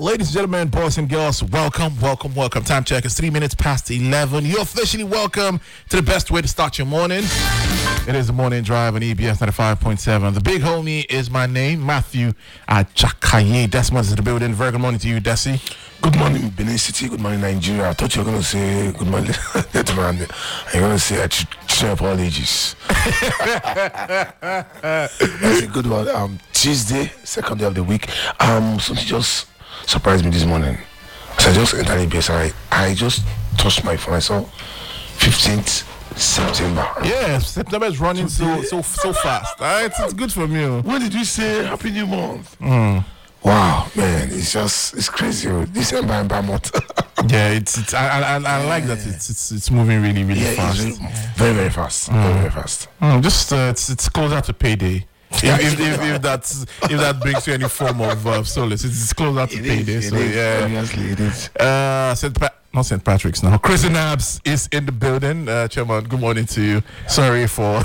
Ladies and gentlemen, boys and girls, welcome. Time check is 3 minutes past 11. You're officially welcome to the best way to start your morning. It is the morning drive on EBS 95.7. The big homie is my name, Matthew Achakaye. Desmond is in the building. Very good morning to you, Desi. Good morning, Benin City. Good morning, Nigeria. I thought you were going to say good morning. You're going to say apologies. That's a good one. Tuesday, second day of the week. Something just surprised me this morning. So I just entered EBS. I just touched my phone. I saw 15th September. Yeah, September is running so fast. It's good for me. When did you say Happy New Month? Wow, man, it's crazy. December and month. Yeah, I like that it's moving really fast. Very, very fast. Very fast. It's closer to payday. if that brings you any form of solace, it's closer to payday. Not St. Patrick's now. Chris Nabs is in the building. Chairman, good morning to you. Sorry for.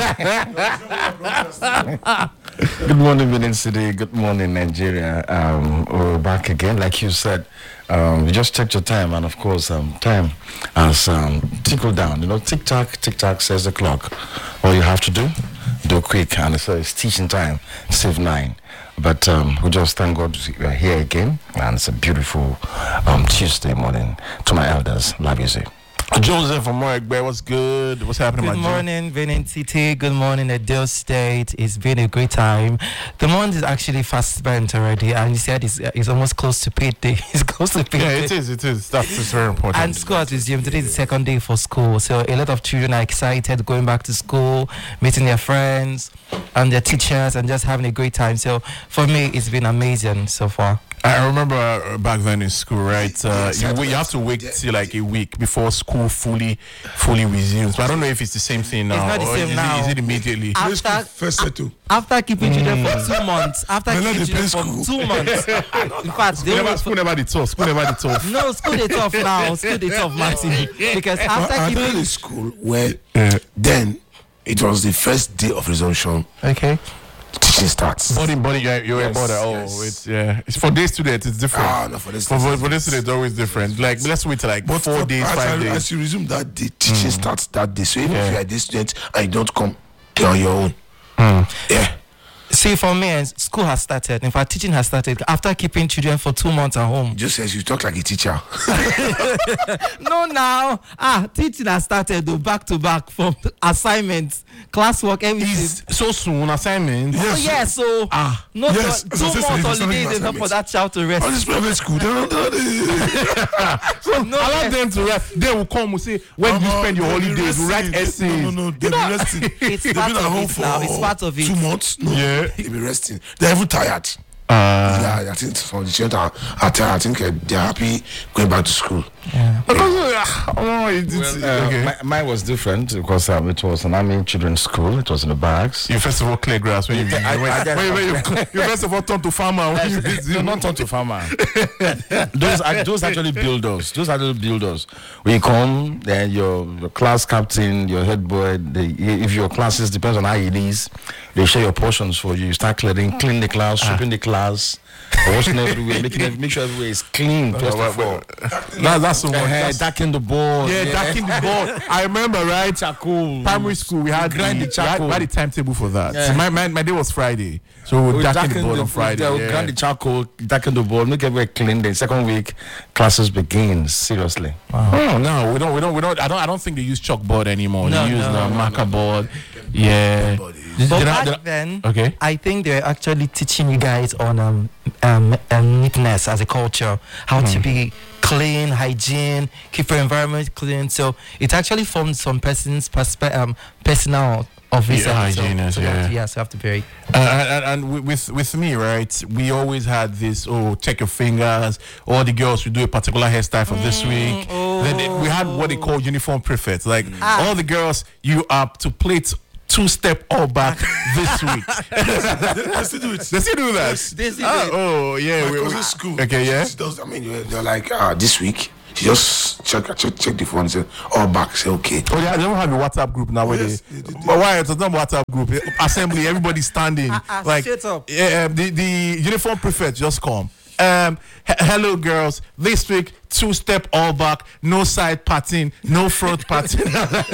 Good morning, Benin City. Good morning, Nigeria. We're back again, like you said. You just checked your time, and of course, time has tickled down. You know, tick tock says the clock. All you have to do quick, and it's teaching time, save 9. But we just thank God we are here again, and it's a beautiful Tuesday morning. To my elders, love you, say. Joseph from Moegbe, what's good? What's happening, Good morning, Benin City. Good morning, Edo State. It's been a great time. The month is actually fast spent already, and you said it's almost close to payday. It's close to payday. Yeah, it is. That's very important. And school has resumed. Today is the second day for school, so a lot of children are excited going back to school, meeting their friends and their teachers, and just having a great time. So for me, it's been amazing so far. I remember back then in school, right? You have to wait till like a week before school fully resumes. But I don't know if it's the same thing now. It's not the same now. Is it immediately? After keeping children for 2 months. After keeping children for 2 months. In fact, school never did tough. No, school they tough now. School they tough, Martin. Because after keeping the school where then it was the first day of resumption. Okay. Teaching starts. You're a border. It's for day students. It's different. No, for day students. For day students, it's always different. Like let's wait till like 4 days, 5 days. As you resume that day, teaching starts that day. So even if you are a day student and you don't come, you're on your own. Yeah. See, for me, school has started. In fact, teaching has started after keeping children for 2 months at home. Just as you talk like a teacher. No, now. Teaching has started back to back from assignments, classwork, everything. So soon, assignments. Yes. Oh, yeah, so. No, yes. 2 months holidays enough for that child to rest. On this private school, they don't do allow them to rest. They will come and say, when you spend your holidays, write essays. No, they'll be resting. It's part of it now. It's part of it. 2 months? No. Yeah. They'll be resting. They're even tired. I think some of the children are tired. I think they're happy going back to school. Yeah. Mine was different because it was an army children's school. It was in the barracks. You first of all clear grass when you first of all turn to farmer. No, not turn to farmer. those actually builders. Those are the builders. When you come, then your class captain, your head boy. If your classes depends on how it is, they share your portions for you. You start clean the class, sweeping the class, washing everywhere, make sure everywhere is clean. First of all. That's the one. Darken the board. Yeah, darken the board. I remember, right? Charcoal. Primary school, we had the charcoal. We had the timetable for that. Yeah. So my day was Friday, so we darken the board on Friday. Yeah, we grind the charcoal, darken the board, make everywhere clean. Then second week, classes begin. Seriously. Wow. Oh no, we don't. I don't think they use chalkboard anymore. They use the marker board. Yeah. But back then, I think they're actually teaching you guys on neatness as a culture, how to be clean, hygiene, keep your environment clean. So it actually formed some person's personal office. Hygienist, so you have to be. And with me, right, we always had this, check your fingers, all the girls will do a particular hairstyle for this week. Then we had what they call uniform prefects. Like all the girls, you are to plate 2-step all back this week. They still do it. They still do that. Oh yeah. My cousin's school. Okay, yeah. Does, they're like this week. She just check the phone and say all back. Say okay. Oh yeah, they don't have a WhatsApp group nowadays. But why? It's not WhatsApp group. Assembly, everybody standing. Like straight up. Yeah, the uniform prefect just come. Hello, girls. This week, 2-step all back, no side patting, no front patting.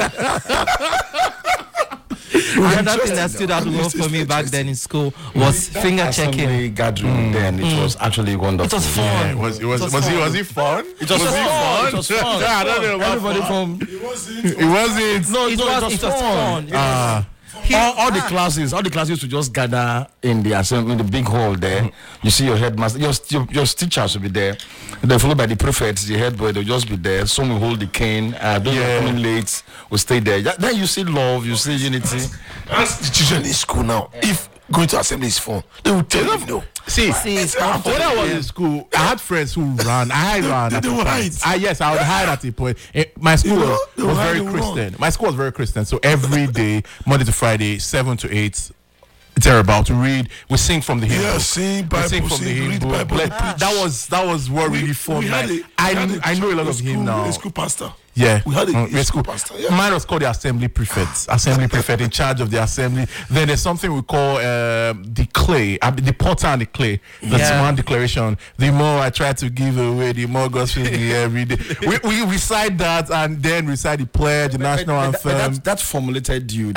Another thing that stood out well for me back then in school was finger checking. Gathering then it was actually wonderful. It was fun. Yeah, was it fun? It was fun. It was fun. Yeah, I don't know. Everybody from It wasn't. no, It was fun. all the classes to just gather in the assembly, in the big hall there. You see your headmaster, your teachers will be there. They're followed by the prefects, the head boy. They'll just be there. Some will hold the cane. Those who are coming late will stay there. Then you see love, you see unity. Ask the children in school now if going to assembly is fun. They will tell you no. See, it's not when I was in school, I had friends who ran. I ran. They would hide. Yes, I would hide at the point. My school they was would hide, very they would Christian. My school was very Christian. So every day, Monday to Friday, 7 to 8, thereabout, to read. We sing from the hymn Yeah, book. sing We Bible, sing from the sing, hymn read book. Bible. That was what really fun. I know a lot of him now. A school pastor. Yeah, We had a school pastor. Yeah. Mine was called the assembly prefect. Assembly prefect in charge of the assembly. Then there's something we call the clay, the potter and the clay. That's one declaration. The more I try to give away, the more God fills me every day. We recite that and then recite the pledge, the national anthem. That formulated you.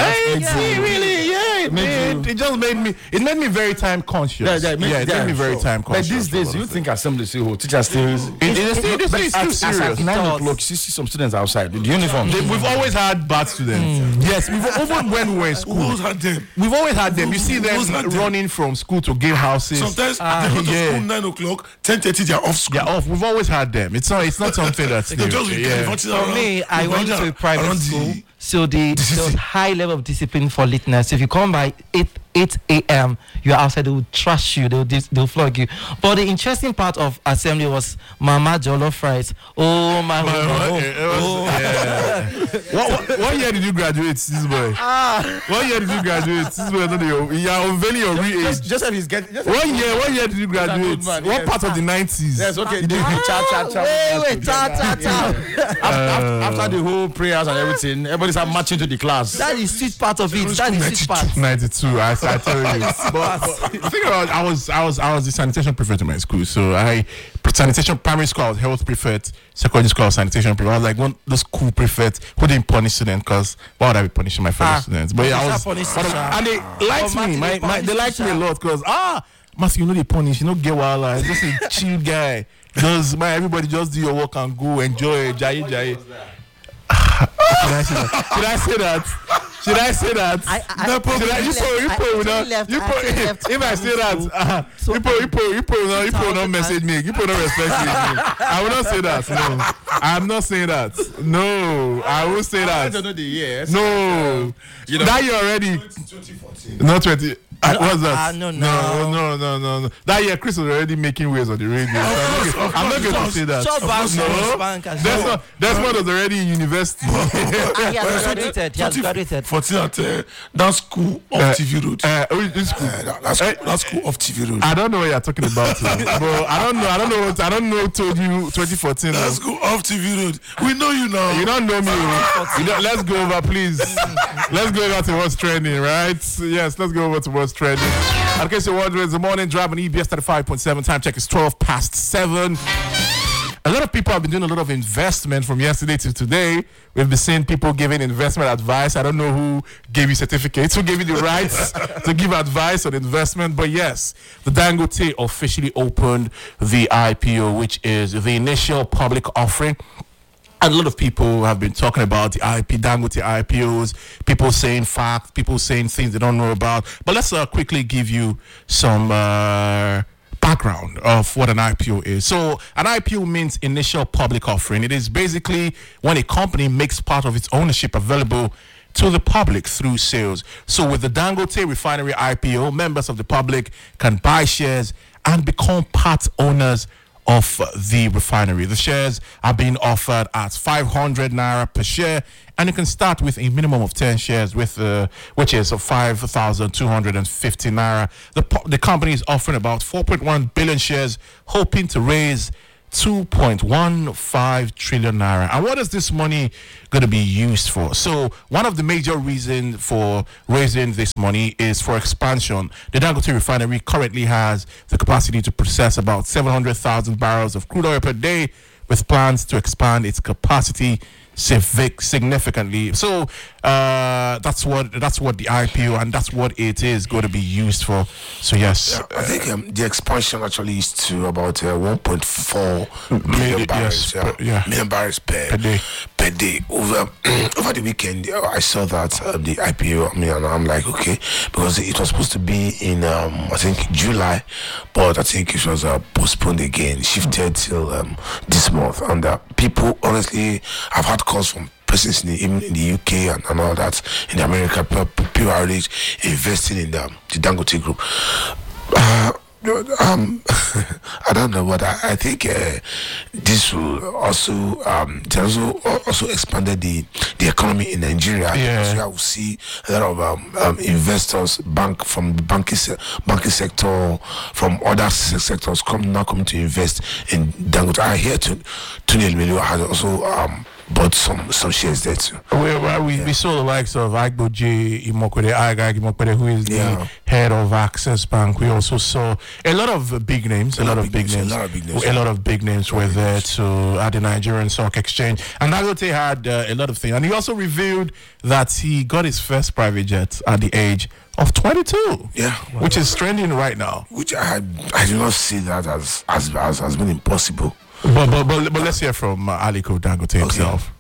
It just made me. It made me very time conscious. It made me very time conscious. But these days, you think assembly say, "Oh, teacher stays." It's still serious. 9 o'clock, you see some students outside with the uniform. We've always had bad students. Yes, even when we were in school. We always had them. We've always had them. You see them always had them. running from school to game houses. Sometimes they go to school 9 o'clock, 10:30 they are off school. They're off. We've always had them. It's not something that's They just new. be Yeah. teleporting For me, I went to a private around school, so there was high level of discipline for lateness. If you come by 8 a.m., you're outside, they will trash you, they'll flog you. But the interesting part of assembly was Mama Jollof Rice. Oh, my What year did you graduate, this boy? What year did you graduate? This boy, you're unveiling your real age. Just as he's getting. What year did you graduate? good man, What yes. part of the 90s? Yes, okay. Cha. After the whole prayers and everything, everybody's marching to the class. That is sweet part of it. That is sweet part. 92, I tell you. But the thing about I was the sanitation prefect in my school. So sanitation primary school I was health prefect, secondary school I was sanitation prefect. I was like one the school prefect who didn't punish students because why would I be punishing my fellow students? But yeah, and they liked me. They liked me a lot because Master, you know they punish, you know get wahala. Just a chill guy. Just everybody just do your work and go enjoy Jai. Should I say that? Should I say that? If I say that, you will not message me. You will not respect me. I will not say that. No, I'm not saying that. No, I will say that. I don't know the years. No, that year already. 2014. Not 20. What's that? No. That year, Chris was already making waves on the radio. I'm not going to say that. Desmond was already in university. He has graduated. 14 at that school of TV Road. Which school? That school of TV Road. I don't know what you're talking about. But I don't know. Told you 2014. That school of TV Road. We know you now. You don't know me. Let's go over, please. Let's go over to what's trending, right? Yes, let's go over to what's trending. In case you're wondering, it's the morning drive on EBS 35.7. Time check is 7:12. A lot of people have been doing a lot of investment from yesterday to today. We've been seeing people giving investment advice. I don't know who gave you certificates, who gave you the rights to give advice on investment. But yes, the Dangote officially opened the IPO, which is the initial public offering. A lot of people have been talking about the Dangote IPOs, people saying facts, people saying things they don't know about. But let's quickly give you some background of what an IPO is. So an IPO means initial public offering. It is basically when a company makes part of its ownership available to the public through sales. So with the Dangote Refinery IPO, members of the public can buy shares and become part owners of the refinery. The shares are being offered at 500 naira per share, and you can start with a minimum of 10 shares, with which is 5,250 naira. The company is offering about 4.1 billion shares, hoping to raise 2.15 trillion naira. And what is this money going to be used for? So one of the major reasons for raising this money is for expansion. The Dangote refinery currently has the capacity to process about 700,000 barrels of crude oil per day, with plans to expand its capacity significantly. So that's what the IPO, and that's what it is going to be used for. So yes, I think the expansion actually is to about 1.4 million barrels. Million barrels per day. Over the weekend, I saw that the IPO. I mean, and I'm like, okay, because it was supposed to be in I think July, but I think it was postponed again, shifted till this month. And people, honestly, I've had calls from persons even in the UK and all that, in America. People are already investing in the Dangote group. I don't know, but I think this will also also expanded the economy in Nigeria. So I will see a lot of investors from the banking sector, from other sectors coming to invest in Dangote. I hear Tony Elumelu has also bought some shares there too. We saw the likes of Agboje Imokwe, who is the head of Access Bank. We also saw a lot of big names. A lot of big names were there at the Nigerian Stock Exchange. And Dangote had a lot of things. And he also revealed that he got his first private jet at the age of 22. Which is trending right now. Which I do not see that as being impossible. But let's hear from Aliko Dangote himself.